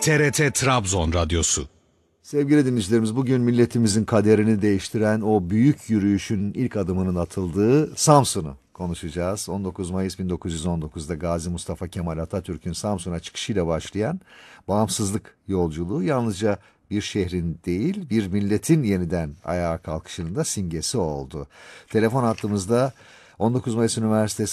TRT Trabzon Radyosu. Sevgili dinleyicilerimiz, bugün milletimizin kaderini değiştiren o büyük yürüyüşün ilk adımının atıldığı Samsun'u konuşacağız. 19 Mayıs 1919'da Gazi Mustafa Kemal Atatürk'ün Samsun'a çıkışıyla başlayan bağımsızlık yolculuğu yalnızca bir şehrin değil, bir milletin yeniden ayağa kalkışının da simgesi oldu. Telefon hattımızda 19 Mayıs Üniversitesi